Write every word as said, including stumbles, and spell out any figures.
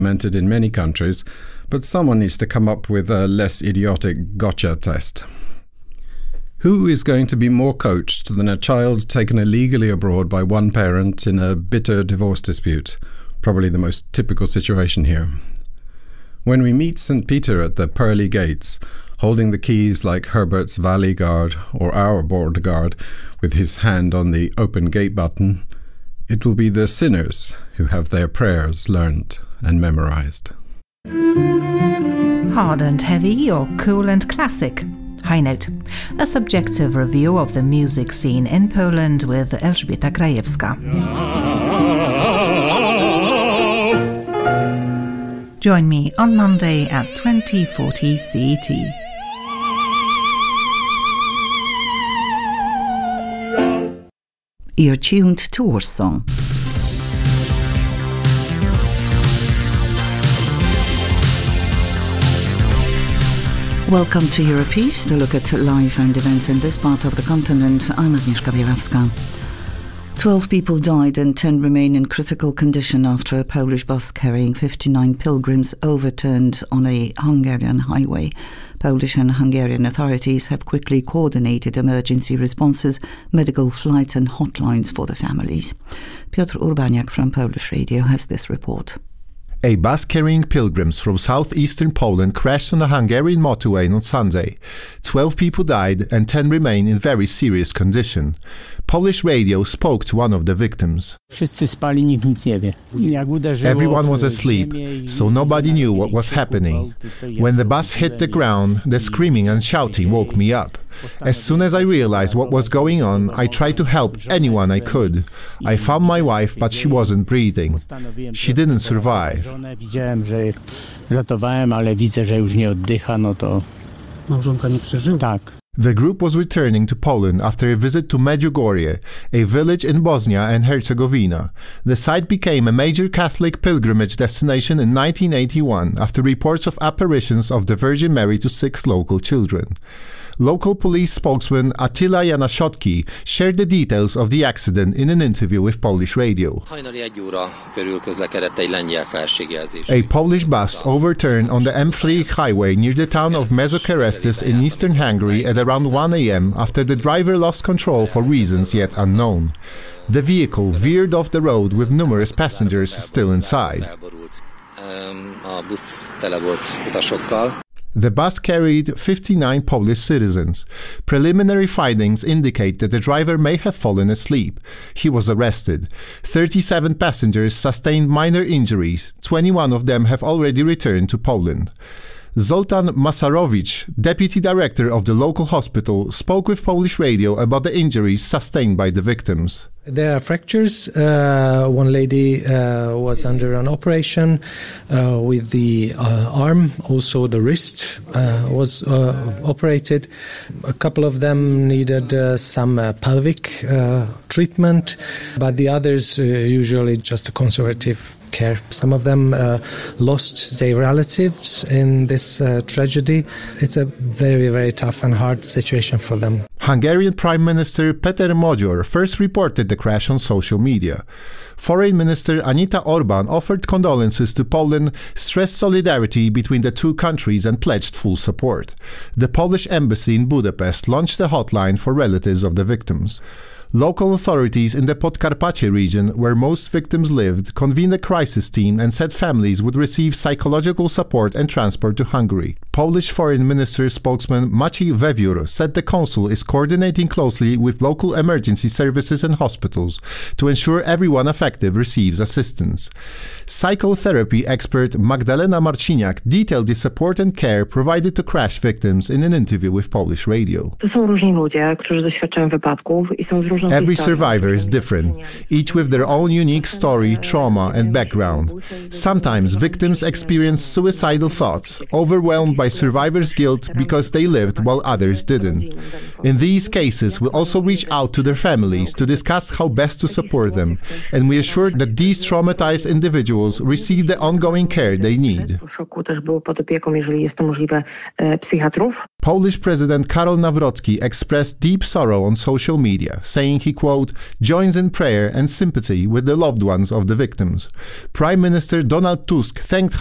implemented in many countries, but someone needs to come up with a less idiotic gotcha test. Who is going to be more coached than a child taken illegally abroad by one parent in a bitter divorce dispute? Probably the most typical situation here. When we meet Saint Peter at the pearly gates, holding the keys like Herbert's Valley Guard or our board guard with his hand on the open gate button, it will be the sinners who have their prayers learnt and memorized. Hard and heavy or cool and classic? High Note, a subjective review of the music scene in Poland with Elżbieta Krajewska. Join me on Monday at twenty forty C E T. You're tuned to Warsong. Welcome to Europeast, a look at life and events in this part of the continent. I'm Agnieszka Bielawska. Twelve people died and ten remain in critical condition after a Polish bus carrying fifty-nine pilgrims overturned on a Hungarian highway. Polish and Hungarian authorities have quickly coordinated emergency responses, medical flights and hotlines for the families. Piotr Urbaniak from Polish Radio has this report. A bus carrying pilgrims from southeastern Poland crashed on a Hungarian motorway on Sunday. Twelve people died and ten remain in very serious condition. Polish radio spoke to one of the victims. Everyone was asleep, so nobody knew what was happening. When the bus hit the ground, the screaming and shouting woke me up. As soon as I realized what was going on, I tried to help anyone I could. I found my wife, but she wasn't breathing. She didn't survive. The group was returning to Poland after a visit to Medjugorje, a village in Bosnia and Herzegovina. The site became a major Catholic pilgrimage destination in nineteen eighty-one after reports of apparitions of the Virgin Mary to six local children. Local police spokesman Attila Janaszotki shared the details of the accident in an interview with Polish radio. A Polish bus overturned on the M three highway near the town of Mezokerestis in eastern Hungary at around one a m after the driver lost control for reasons yet unknown. The vehicle veered off the road with numerous passengers still inside. The bus carried fifty-nine Polish citizens. Preliminary findings indicate that the driver may have fallen asleep. He was arrested. thirty-seven passengers sustained minor injuries. twenty-one of them have already returned to Poland. Zoltan Masarowicz, deputy director of the local hospital, spoke with Polish radio about the injuries sustained by the victims. There are fractures. Uh, one lady uh, was under an operation uh, with the uh, arm, also the wrist uh, was uh, operated. A couple of them needed uh, some uh, pelvic uh, treatment, but the others uh, usually just a conservative care. Some of them uh, lost their relatives in this uh, tragedy. It's a very, very tough and hard situation for them. Hungarian Prime Minister Peter Magyar first reported the crash on social media. Foreign Minister Anita Orban offered condolences to Poland, stressed solidarity between the two countries and pledged full support. The Polish embassy in Budapest launched a hotline for relatives of the victims. Local authorities in the Podkarpacie region, where most victims lived, convened a crisis team and said families would receive psychological support and transport to Hungary. Polish Foreign Minister spokesman Maciej Wiewiór said the Council is coordinating closely with local emergency services and hospitals to ensure everyone affected receives assistance. Psychotherapy expert Magdalena Marciniak detailed the support and care provided to crash victims in an interview with Polish radio. Every survivor is different, each with their own unique story, trauma and background. Sometimes victims experience suicidal thoughts, overwhelmed by survivors' guilt because they lived while others didn't. In These cases will also reach out to their families to discuss how best to support them, and we assure that these traumatized individuals receive the ongoing care they need. Polish President Karol Nawrocki expressed deep sorrow on social media, saying he, quote, joins in prayer and sympathy with the loved ones of the victims. Prime Minister Donald Tusk thanked